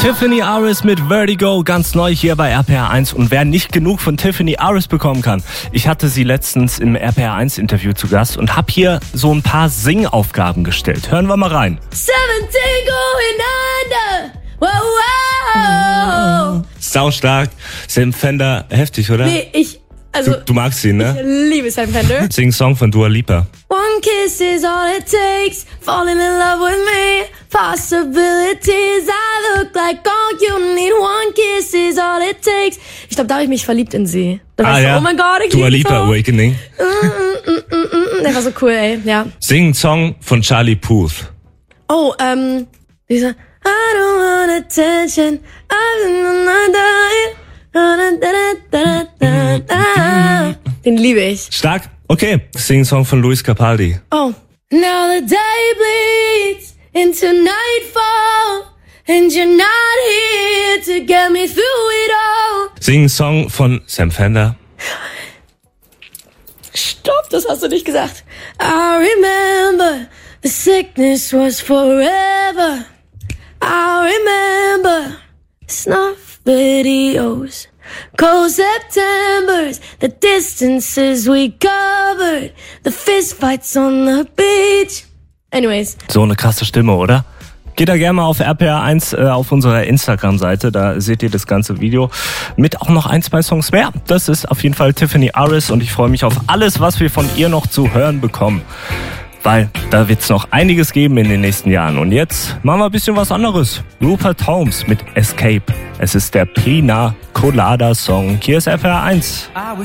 Tiffany Aris mit Vertigo, ganz neu hier bei RPR 1. Und wer nicht genug von Tiffany Aris bekommen kann, ich hatte sie letztens im RPR 1 Interview zu Gast und habe hier so ein paar Singaufgaben gestellt. Hören wir mal rein. 17 going under. Wow, wow. Sau stark. Sam Fender, heftig, oder? Nee, Du magst ihn, ne? Ich liebe Sam Fender. Sing einen Song von Dua Lipa. One kiss is all it takes. Falling in love with me. Possibilities. I look like all you need. One kiss is all it takes. Ich glaube, da habe ich mich verliebt in sie. Da war ich so, oh mein Gott, ich Dua liebe Lipa Song. Awakening. Der war so cool, ey. Ja. Sing einen Song von Charlie Puth. Oh, dieser I don't want attention. Den liebe ich. Stark? Okay. Sing einen Song von Luis Capaldi. Oh. Now the day bleeds into nightfall, and you're not here to get me through it all. Sing einen Song von Sam Fender. Stopp, das hast du nicht gesagt. I remember the sickness was forever. I remember snuff videos, cold Septembers, the distances we covered, the fistfights on the beach. Anyways. So eine krasse Stimme, oder? Geht da gerne mal auf RPR1 auf unserer Instagram-Seite, da seht ihr das ganze Video mit auch noch 1, 2 Songs mehr. Das ist auf jeden Fall Tiffany Aris und ich freue mich auf alles, was wir von ihr noch zu hören bekommen. Weil da wird's noch einiges geben in den nächsten Jahren. Und jetzt machen wir ein bisschen was anderes. Rupert Holmes mit Escape. Es ist der Pina Colada Song. Hier ist RPR 1.